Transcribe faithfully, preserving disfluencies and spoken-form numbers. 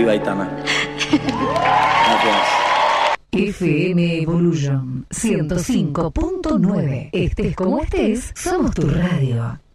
Viva Aitana. Gracias. F M Evolution ciento cinco punto nueve. Estés como estés, somos tu radio.